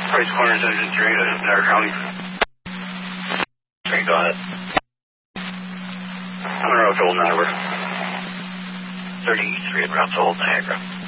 Price Corners, Engine 3, Niagara County. 3, got it. I'm going to road to Old Niagara. 33 at Routes Old Niagara.